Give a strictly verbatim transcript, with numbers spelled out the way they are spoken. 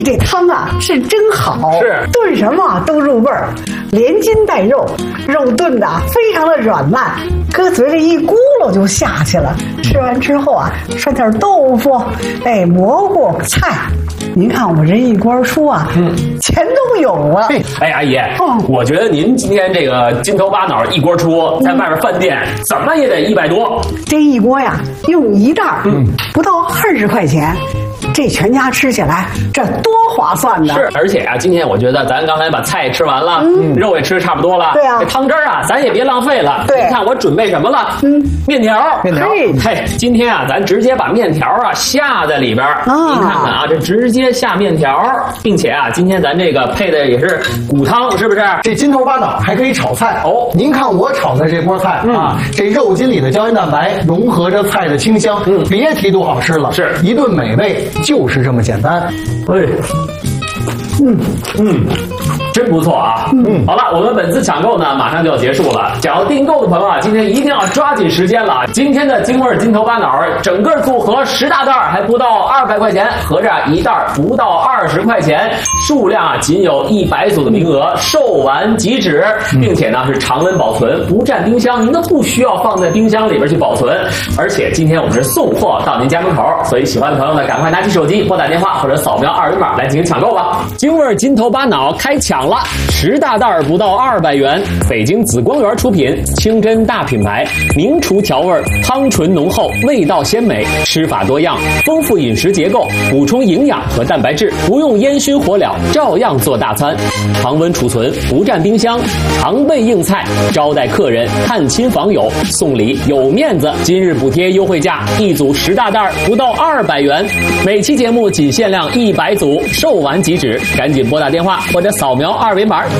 这汤啊是真好， 是炖什么都入味儿，连筋带肉，肉炖的非常的软烂，搁嘴里一咕噜就下去了。吃完之后啊，涮点豆腐，哎，蘑菇菜。您看我这一锅出啊，嗯，全都有啊。 哎，阿姨， 嗯， 我觉得您今天这个金头巴脑一锅出，在外边饭店怎么也得一百多。 这一锅呀，用一袋，嗯，不到二十块钱。这全家吃起来，这多划算呢！ 是，而且啊，今天我觉得咱刚才把菜吃完了，嗯，肉也吃差不多了， 对啊， 这汤汁儿啊，咱也别浪费了。 对， 你看我准备什么了？嗯，面条， 面条。 嘿，今天啊，咱直接把面条啊下在里边儿。啊，您看看啊，这直接下面条，并且啊，今天咱这个配的也是骨汤，是不是？ 这金头巴脑还可以炒菜哦。您看我炒的这锅菜、嗯、啊，这肉筋里的胶原蛋白融合着菜的清香，嗯，别提多好吃了， 是一顿美味。就是这么简单， 哎，嗯嗯，真不错啊！嗯，好了，我们本次抢购呢，马上就要结束了。想要订购的朋友啊，今天一定要抓紧时间了。今天的京味金头巴脑，整个组合十大袋还不到二百块钱，合着一袋不到二十块钱，数量啊仅有一百组的名额，售完即止，并且呢是常温保存，不占冰箱，您都不需要放在冰箱里边去保存。而且今天我们是送货到您家门口，所以喜欢的朋友呢，赶快拿起手机拨打电话或者扫描二维码来进行抢购吧。京味金头巴脑开抢了，十大袋不到二百元，北京紫光园出品，清真大品牌，名厨调味，汤醇浓厚，味道鲜美，吃法多样，丰富饮食结构，补充营养和蛋白质，不用烟熏火燎，照样做大餐，常温储存，不占冰箱，常备硬菜，招待客人、探亲访友，送礼有面子。今日补贴优惠价，一组十大袋不到二百元，每期节目仅限量一百组，售完即止，赶紧拨打电话或者扫描二维码